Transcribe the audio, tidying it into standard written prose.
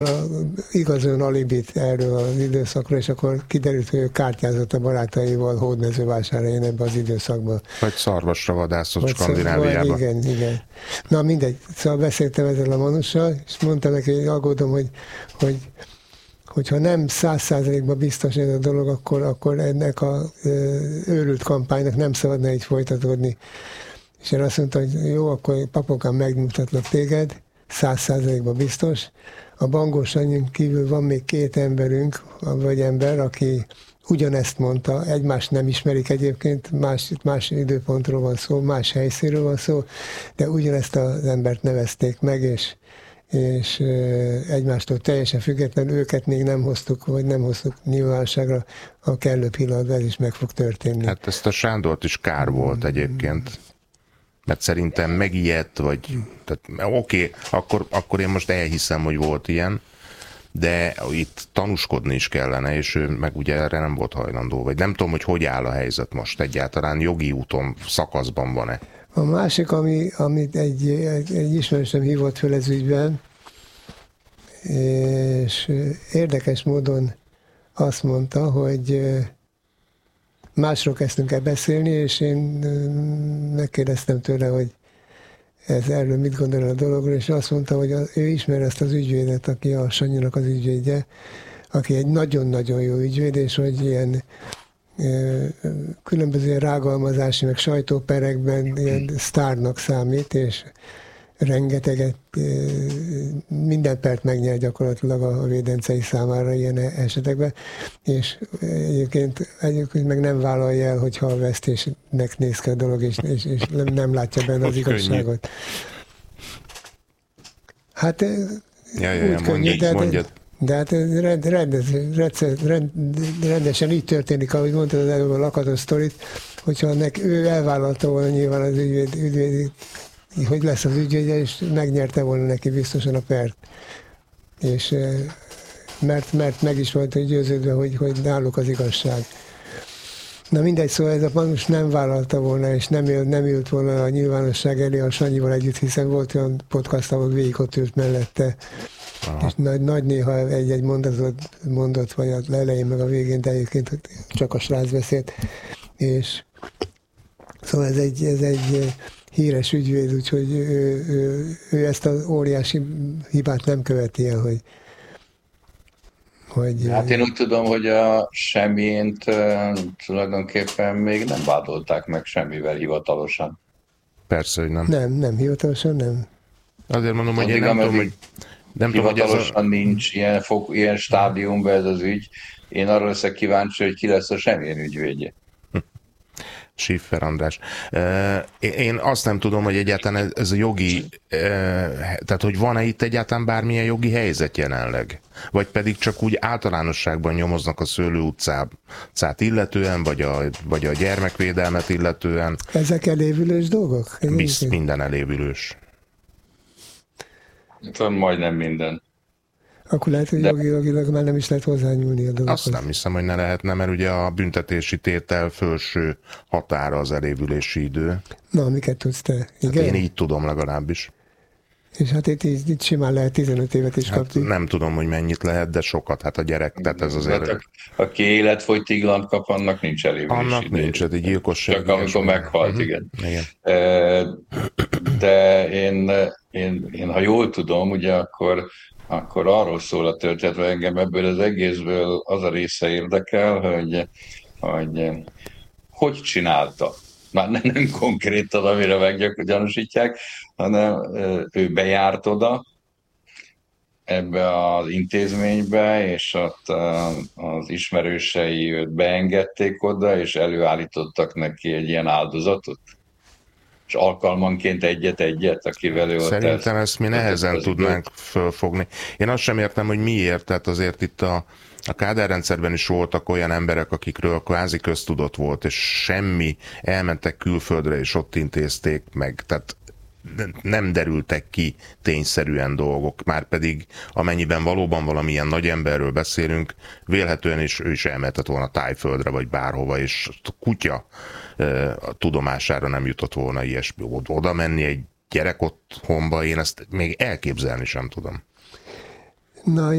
igazoljon alibit erről az időszakról, és akkor kiderült, hogy ő kártyázott a barátaival Hódmezővásárhelyen ebben az időszakban. Vagy szarvasra vadászott Skandináviában. Igen. Na mindegy, szóval beszéltem ezzel a Manussal, és mondtam neki, hogy aggódom, hogyha nem 100%-ban biztos ez a dolog, akkor ennek a őrült kampánynak nem szabadna így folytatódni. És én azt mondtam, hogy jó, akkor papokám, megmutatlak téged, 100%-ban biztos. A Bangos Anyun kívül van még 2 emberünk, vagy ember, aki ugyanezt mondta, egymást nem ismerik egyébként, más időpontról van szó, más helyszínről van szó, de ugyanezt az embert nevezték meg, és egymástól teljesen független, őket még nem hoztuk nyilvánosságra, a kellő pillanatban ez is meg fog történni. Hát ezt a Sándort is kár volt egyébként. Mert szerintem megijedt, vagy oké, akkor én most elhiszem, hogy volt ilyen, de itt tanúskodni is kellene, és ő meg ugye erre nem volt hajlandó, vagy nem tudom, hogy áll a helyzet most egyáltalán, jogi úton, szakaszban van-e. A másik, amit egy ismerősöm hívott föl ez ügyben, és érdekes módon azt mondta, hogy másról kezdtünk el beszélni, és én megkérdeztem tőle, hogy erről mit gondol a dologról, és azt mondta, hogy ő ismer ezt az ügyvédet, aki a Sanyinak az ügyvédje, aki egy nagyon-nagyon jó ügyvéd, és hogy ilyen különböző rágalmazási, meg sajtóperekben ilyen sztárnak számít, és rengeteget, minden pert megnyer gyakorlatilag a védencei számára ilyen esetekben, és egyébként meg nem vállalja el, hogyha a vesztésnek néz ki a dolog, és nem látja benne az igazságot. Hát mondjad. De hát rendesen így történik, ahogy mondtad az előbb a lakatos sztorit, hogyha ő elvállalta volna nyilván az ügyvéd, hogy lesz az ügyvédje, és megnyerte volna neki biztosan a pert. És mert meg is volt győződve, hogy náluk az igazság. Na mindegy, szóval ez a Manus nem vállalta volna, és nem ült volna a nyilvánosság elé a Sanyival együtt, hiszen volt olyan podcast, ahol végig ott ült mellette. Aha. És nagy néha egy mondatot mondott, vagy az elején meg a végén, de egyébként csak a srác beszélt. És szóval ez egy híres ügyvéd, úgyhogy ő ezt az óriási hibát nem követi el, hogy Hát én úgy tudom, hogy a Semjént tulajdonképpen még nem vádolták meg semmivel hivatalosan. Persze, hogy nem. Nem, hivatalosan nem. Azért mondom, hogy én nem tudom, hogy hivatalosan nincs ilyen stádiumban ez az ügy. Én arra leszek kíváncsi, hogy ki lesz a Semjén ügyvédje. Schiffer András. Én azt nem tudom, hogy egyáltalán ez a jogi, tehát hogy van-e itt egyáltalán bármilyen jogi helyzet jelenleg? Vagy pedig csak úgy általánosságban nyomoznak a Szőlő utcát illetően, vagy a gyermekvédelmet illetően? Ezek elévülős dolgok? Minden elévülős. Majdnem minden. Akkor lehet, hogy jogilag már nem is lehet hozzányúlni a dolgokhoz. Azt nem hiszem, hogy ne lehetne, mert ugye a büntetési tétel fölső határa az elévülési idő. Na, miket tudsz te? Igen? Hát én így tudom legalábbis. És hát itt simán lehet 15 évet is kapni. Nem tudom, hogy mennyit lehet, de sokat. Hát a gyerek, tehát ez azért... Hát, aki életfogytiglant kap, annak nincs elévülési annak idő. nincs, egy gyilkosság. Csak amikor meghalt, igen. Igen. De én, ha jól tudom, ugye akkor arról szól a történet, hogy engem ebből az egészből az a része érdekel, hogy csinálta. Már nem konkrétan, amire meggyanúsítják, hanem ő bejárt oda, ebbe az intézménybe, és ott az ismerősei őt beengedték oda, és előállítottak neki egy ilyen áldozatot. És alkalmanként egyet, akivel ő ott... Szerintem ezt mi nehezen tudnánk fölfogni. Én azt sem értem, hogy miért, tehát azért itt a Kádár rendszerben is voltak olyan emberek, akikről kvázi köztudott volt, és semmi, elmentek külföldre, és ott intézték meg, tehát nem derültek ki tényszerűen dolgok, már pedig amennyiben valóban valamilyen nagy emberről beszélünk, vélhetően is ő is elmehetett volna Tájföldre, vagy bárhova, és a kutya tudomására nem jutott volna ilyesmi. Oda menni egy gyerek otthonba, én ezt még elképzelni sem tudom. Na,